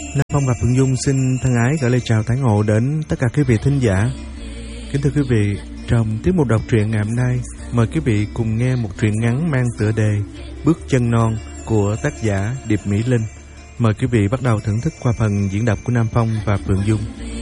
Nam Phong và Phượng Dung xin thân ái gửi lời chào tái ngộ đến tất cả quý vị thính giả. Kính thưa quý vị, trong tiết mục đọc truyện ngày hôm nay, mời quý vị cùng nghe một truyện ngắn mang tựa đề Bước chân non của tác giả Điệp Mỹ Linh. Mời quý vị bắt đầu thưởng thức qua phần diễn đọc của Nam Phong và Phượng Dung.